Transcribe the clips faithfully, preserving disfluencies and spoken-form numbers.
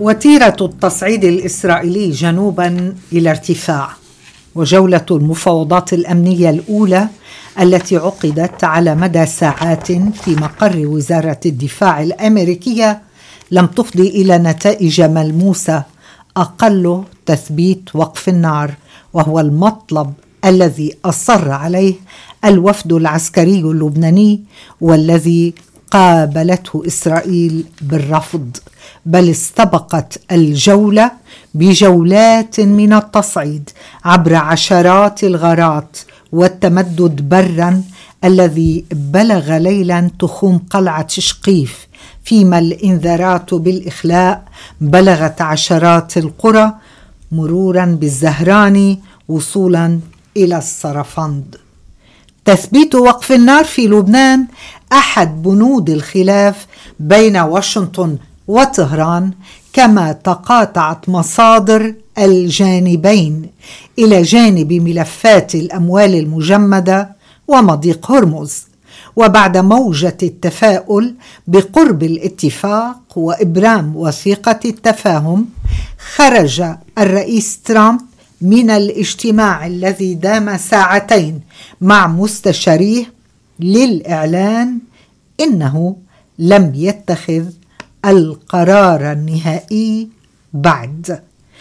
وتيرة التصعيد الإسرائيلي جنوبا إلى ارتفاع، وجولة المفاوضات الأمنية الأولى التي عقدت على مدى ساعات في مقر وزارة الدفاع الأمريكية لم تفضي إلى نتائج ملموسة أقل تثبيت وقف النار، وهو المطلب الذي أصر عليه الوفد العسكري اللبناني والذي قابلته إسرائيل بالرفض، بل استبقت الجولة بجولات من التصعيد عبر عشرات الغارات والتمدد برا الذي بلغ ليلا تخوم قلعة شقيف، فيما الإنذارات بالإخلاء بلغت عشرات القرى مرورا بالزهراني وصولا إلى الصرفند. تثبيت وقف النار في لبنان أحد بنود الخلاف بين واشنطن وطهران، كما تقاطعت مصادر الجانبين إلى جانب ملفات الأموال المجمدة ومضيق هرمز. وبعد موجة التفاؤل بقرب الاتفاق وإبرام وثيقة التفاهم، خرج الرئيس ترامب من الاجتماع الذي دام ساعتين مع مستشاريه للإعلان إنه لم يتخذ القرار النهائي بعد.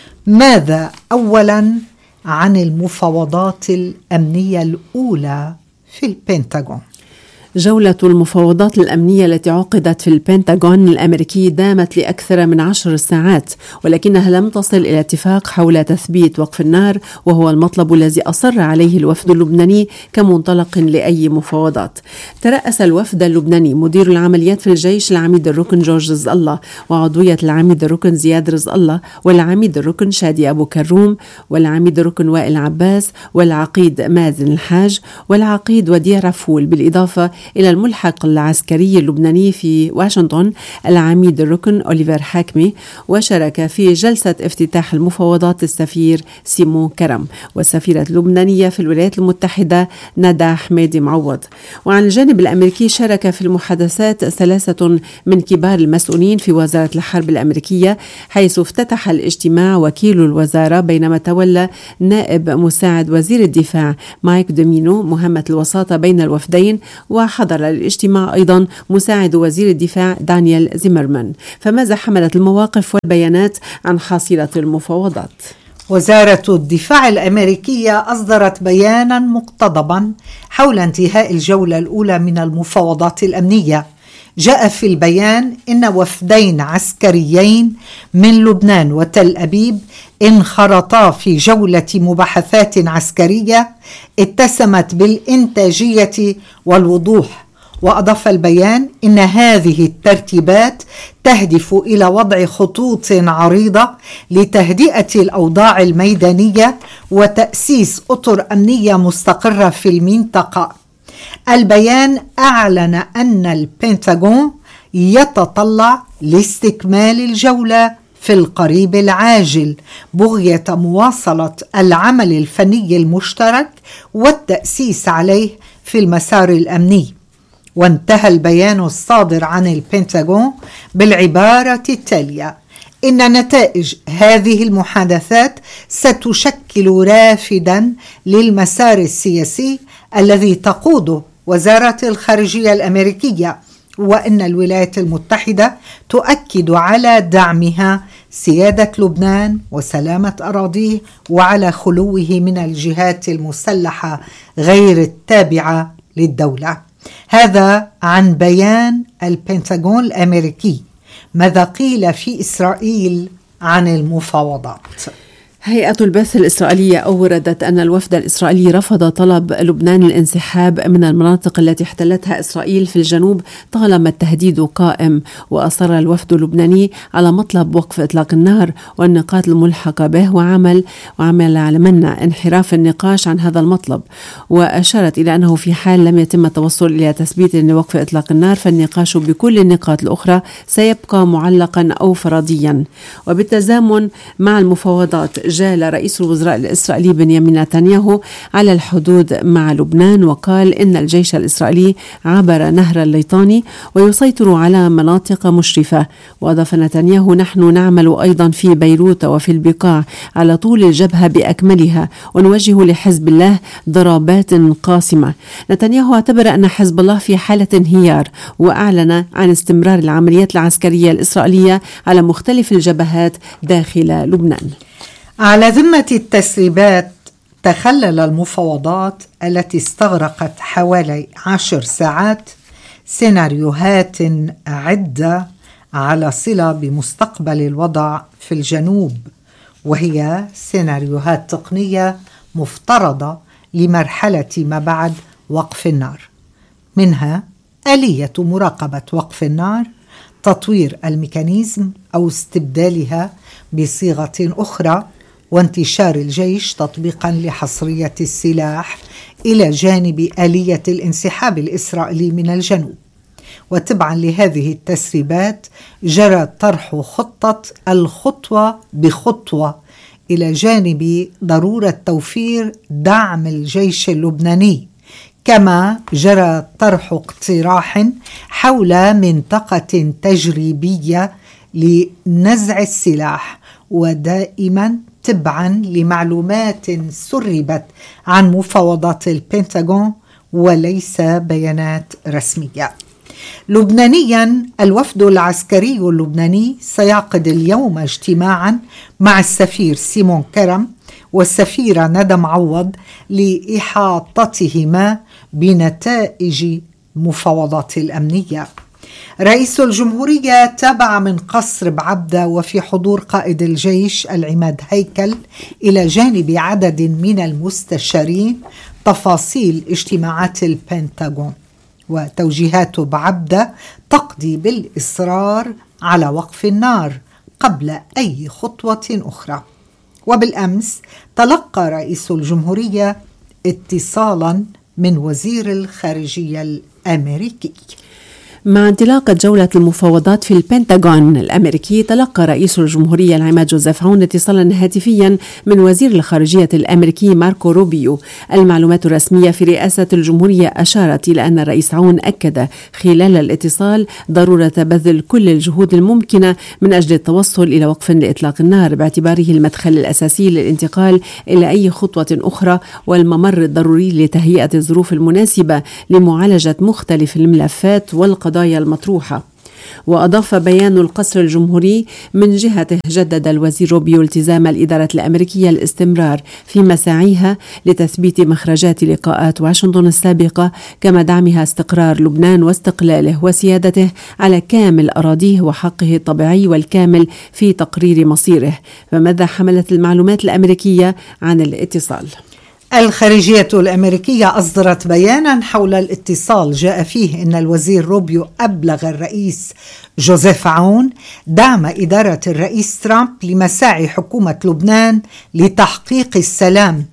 ماذا أولاً عن المفاوضات الأمنية الأولى في البنتاغون؟ جولة المفاوضات الأمنية التي عقدت في البنتاغون الأمريكي دامت لأكثر من عشر ساعات، ولكنها لم تصل إلى اتفاق حول تثبيت وقف النار، وهو المطلب الذي أصر عليه الوفد اللبناني كمنطلق لأي مفاوضات. ترأس الوفد اللبناني مدير العمليات في الجيش العميد الركن جورج رزق الله، وعضوية العميد الركن زياد رزق الله، والعميد الركن شادي أبو كروم، والعميد الركن وائل عباس، والعقيد مازن الحاج، والعقيد وديع رفول، بالإضافة إلى الملحق العسكري اللبناني في واشنطن العميد الركن أوليفر حاكمي. وشارك في جلسة افتتاح المفاوضات السفير سيمون كرم، والسفيرة اللبنانية في الولايات المتحدة ندى حميدي معوض. وعن الجانب الأمريكي شارك في المحادثات ثلاثة من كبار المسؤولين في وزارة الحرب الأمريكية، حيث افتتح الاجتماع وكيل الوزارة، بينما تولى نائب مساعد وزير الدفاع مايك دومينو مهمة الوساطة بين الوفدين، وحضر الاجتماع أيضا مساعد وزير الدفاع دانيال زيمرمان. فماذا حملت المواقف والبيانات عن حاصلة المفاوضات؟ وزارة الدفاع الأمريكية أصدرت بيانا مقتضبا حول انتهاء الجولة الأولى من المفاوضات الأمنية. جاء في البيان إن وفدين عسكريين من لبنان وتل أبيب انخرطا في جولة مباحثات عسكرية اتسمت بالإنتاجية والوضوح. وأضاف البيان إن هذه الترتيبات تهدف إلى وضع خطوط عريضة لتهدئة الأوضاع الميدانية وتأسيس أطر أمنية مستقرة في المنطقة. البيان أعلن أن البنتاغون يتطلع لاستكمال الجولة في القريب العاجل بغية مواصلة العمل الفني المشترك والتأسيس عليه في المسار الأمني. وانتهى البيان الصادر عن البنتاغون بالعبارة التالية: إن نتائج هذه المحادثات ستشكل رافدا للمسار السياسي الذي تقوده وزارة الخارجية الأمريكية، وأن الولايات المتحدة تؤكد على دعمها سيادة لبنان وسلامة أراضيه، وعلى خلوه من الجهات المسلحة غير التابعة للدولة. هذا عن بيان البنتاغون الأمريكي. ماذا قيل في إسرائيل عن المفاوضات؟ هيئة البث الإسرائيلية أوردت أن الوفد الإسرائيلي رفض طلب لبنان الانسحاب من المناطق التي احتلتها إسرائيل في الجنوب طالما التهديد قائم، وأصر الوفد اللبناني على مطلب وقف إطلاق النار والنقاط الملحقة به، وعمل وعمل على منع انحراف النقاش عن هذا المطلب. وأشارت إلى أنه في حال لم يتم التوصل إلى تثبيت وقف إطلاق النار، فالنقاش بكل النقاط الأخرى سيبقى معلقا أو فرضيا. وبالتزامن مع المفاوضات جال رئيس الوزراء الإسرائيلي بنيامين نتنياهو على الحدود مع لبنان، وقال إن الجيش الإسرائيلي عبر نهر الليطاني ويسيطر على مناطق مشرفة. وأضاف نتنياهو: نحن نعمل أيضا في بيروت وفي البقاع على طول الجبهة بأكملها، ونوجه لحزب الله ضربات قاسمة. نتنياهو اعتبر أن حزب الله في حالة انهيار، وأعلن عن استمرار العمليات العسكرية الإسرائيلية على مختلف الجبهات داخل لبنان. على ذمة التسريبات، تخلل المفاوضات التي استغرقت حوالي عشر ساعات سيناريوهات عدة على صلة بمستقبل الوضع في الجنوب، وهي سيناريوهات تقنية مفترضة لمرحلة ما بعد وقف النار، منها آلية مراقبة وقف النار، تطوير الميكانيزم أو استبدالها بصيغة أخرى، وانتشار الجيش تطبيقا لحصرية السلاح إلى جانب آلية الانسحاب الإسرائيلي من الجنوب. وتبعا لهذه التسريبات جرى طرح خطة الخطوة بخطوة إلى جانب ضرورة توفير دعم الجيش اللبناني، كما جرى طرح اقتراح حول منطقة تجريبية لنزع السلاح، ودائما تبعا لمعلومات سربت عن مفاوضات البنتاغون وليس بيانات رسمية. لبنانيا، الوفد العسكري اللبناني سيعقد اليوم اجتماعا مع السفير سيمون كرم والسفيرة ندى معوض لإحاطتهما بنتائج المفاوضات الأمنية. رئيس الجمهورية تابع من قصر بعبدة وفي حضور قائد الجيش العماد هيكل إلى جانب عدد من المستشارين تفاصيل اجتماعات البنتاغون، وتوجيهات بعبدة تقضي بالإصرار على وقف النار قبل أي خطوة أخرى. وبالأمس تلقى رئيس الجمهورية اتصالا من وزير الخارجية الأمريكي. مع انطلاقة جولة المفاوضات في البنتاغون الأمريكي، تلقى رئيس الجمهورية العماد جوزيف عون اتصالا هاتفيا من وزير الخارجية الأمريكي ماركو روبيو. المعلومات الرسمية في رئاسة الجمهورية أشارت إلى أن الرئيس عون أكد خلال الاتصال ضرورة بذل كل الجهود الممكنة من أجل التوصل إلى وقف لإطلاق النار، باعتباره المدخل الأساسي للانتقال إلى أي خطوة أخرى والممر الضروري لتهيئة الظروف المناسبة لمعالجة مختلف الملفات والقضايا القضايا المطروحة. وأضاف بيان القصر الجمهوري: من جهته جدد الوزير روبيو التزام الإدارة الأمريكية الاستمرار في مساعيها لتثبيت مخرجات لقاءات واشنطن السابقة، كما دعمها استقرار لبنان واستقلاله وسيادته على كامل أراضيه وحقه الطبيعي والكامل في تقرير مصيره. فماذا حملت المعلومات الأمريكية عن الاتصال؟ الخارجية الأمريكية أصدرت بيانا حول الاتصال جاء فيه إن الوزير روبيو أبلغ الرئيس جوزيف عون دعم إدارة الرئيس ترامب لمساعي حكومة لبنان لتحقيق السلام،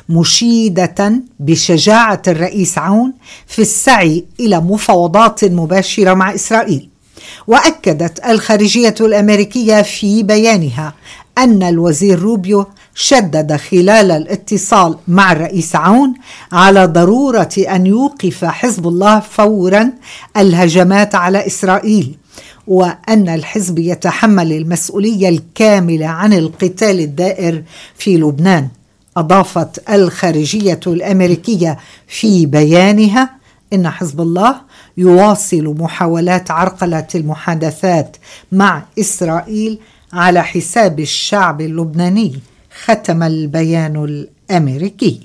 مشيدة بشجاعة الرئيس عون في السعي إلى مفاوضات مباشرة مع إسرائيل. وأكدت الخارجية الأمريكية في بيانها أن الوزير روبيو شدد خلال الاتصال مع الرئيس عون على ضرورة أن يوقف حزب الله فورا الهجمات على إسرائيل، وأن الحزب يتحمل المسؤولية الكاملة عن القتال الدائر في لبنان. أضافت الخارجية الأمريكية في بيانها إن حزب الله يواصل محاولات عرقلة المحادثات مع إسرائيل على حساب الشعب اللبناني. ختم البيان الأمريكي.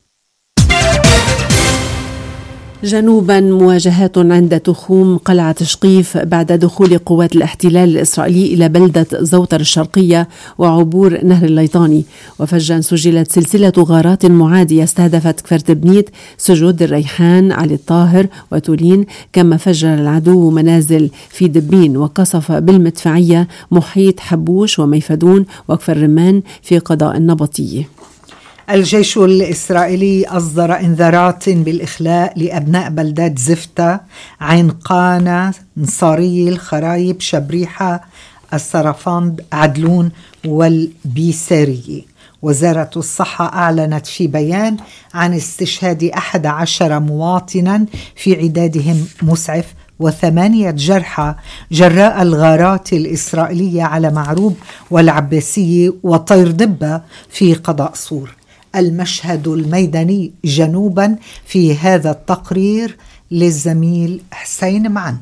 جنوبا، مواجهات عند تخوم قلعة شقيف بعد دخول قوات الاحتلال الإسرائيلي إلى بلدة زوطر الشرقية وعبور نهر الليطاني. وفجا سجلت سلسلة غارات معادية استهدفت كفر بنيت، سجود الريحان، علي الطاهر وتولين، كما فجر العدو منازل في دبين وقصف بالمدفعية محيط حبوش وميفدون وكفر رمان في قضاء النبطية. الجيش الإسرائيلي أصدر إنذارات بالإخلاء لأبناء بلدات زفتة، عين قانا، نصاري، الخرايب، شبريحة، السرفاند، عدلون والبيساري. وزارة الصحة أعلنت في بيان عن استشهاد أحد عشر مواطنا في عدادهم مسعف وثمانية جرحى جراء الغارات الإسرائيلية على معروب والعباسية وطير دبة في قضاء صور. المشهد الميداني جنوبا في هذا التقرير للزميل حسين معنا.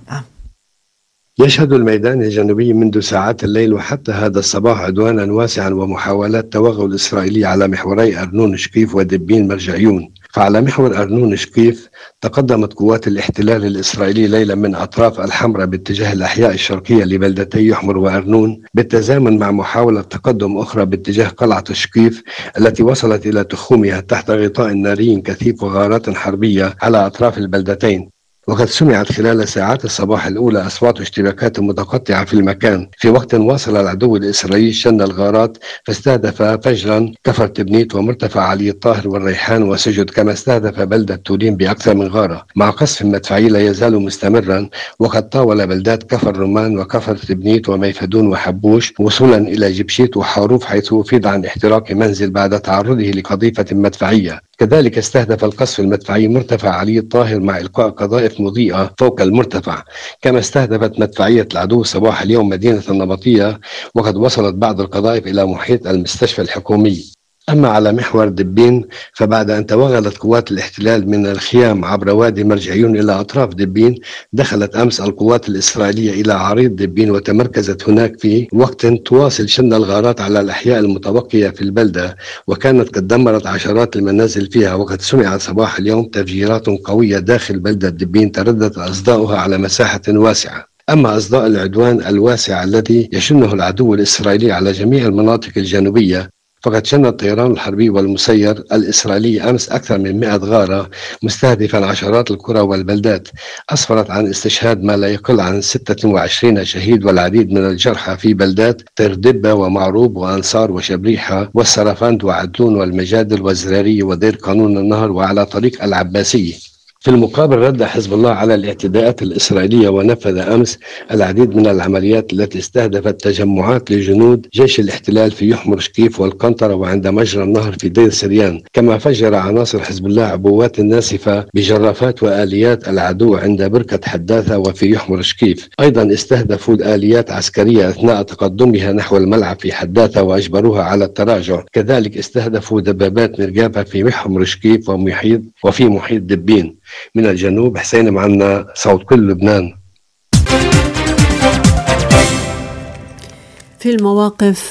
يشهد الميدان الجنوبي منذ ساعات الليل وحتى هذا الصباح عدوانا واسعا ومحاولات توغل إسرائيلي على محوري أرنون شقيف ودبين مرجعيون. فعلى محور أرنون شقيف تقدمت قوات الاحتلال الإسرائيلي ليلا من أطراف الحمراء باتجاه الأحياء الشرقية لبلدتي يحمر وأرنون، بالتزامن مع محاولة تقدم أخرى باتجاه قلعة شقيف التي وصلت إلى تخومها تحت غطاء ناري كثيف وغارات حربية على أطراف البلدتين. وقد سمعت خلال ساعات الصباح الأولى أصوات اشتباكات متقطعة في المكان، في وقت واصل العدو الإسرائيلي شن الغارات فاستهدف فجرا كفر تبنيت ومرتفع علي الطاهر والريحان وسجد، كما استهدف بلدة تولين بأكثر من غارة، مع قصف مدفعي لا يزال مستمرا. وقد طاول بلدات كفر رمان وكفر تبنيت وميفدون وحبوش وصولا إلى جبشيت وحاروف، حيث أفيد عن احتراق منزل بعد تعرضه لقذيفة مدفعية. كذلك استهدف القصف المدفعي مرتفع علي الطاهر مع إلقاء قذائف مضيئة فوق المرتفع، كما استهدفت مدفعية العدو صباح اليوم مدينة النبطية، وقد وصلت بعض القذائف إلى محيط المستشفى الحكومي. أما على محور دبين فبعد أن توغلت قوات الاحتلال من الخيام عبر وادي مرجعيون إلى أطراف دبين، دخلت أمس القوات الإسرائيلية إلى عريض دبين وتمركزت هناك في وقت تواصل شن الغارات على الأحياء المتبقية في البلدة، وكانت قد دمرت عشرات المنازل فيها. وقد سمعت صباح اليوم تفجيرات قوية داخل بلدة دبين ترددت أصداؤها على مساحة واسعة. أما أصداء العدوان الواسع الذي يشنه العدو الإسرائيلي على جميع المناطق الجنوبية، فقد شن الطيران الحربي والمسير الإسرائيلي أمس أكثر من مئة غارة مستهدفا عشرات القرى والبلدات، أسفرت عن استشهاد ما لا يقل عن ستة وعشرين شهيد والعديد من الجرحى في بلدات تردبة ومعروب وأنصار وشبريحة والسرفند وعدلون والمجادل والزراري ودير قانون النهر وعلى طريق العباسية. في المقابل رد حزب الله على الاعتداءات الإسرائيلية ونفذ أمس العديد من العمليات التي استهدفت تجمعات لجنود جيش الاحتلال في يحمر شقيف والقنطرة وعند مجرى النهر في دير سريان، كما فجر عناصر حزب الله عبوات ناسفة بجرافات وآليات العدو عند بركة حداثة وفي يحمر شقيف. أيضا استهدفوا الآليات عسكرية أثناء تقدمها نحو الملعب في حداثة وأجبروها على التراجع. كذلك استهدفوا دبابات مرقابة في يحمر شقيف ومحيط وفي محيط دبين. من الجنوب حسين معنا، صوت كل لبنان. في المواقف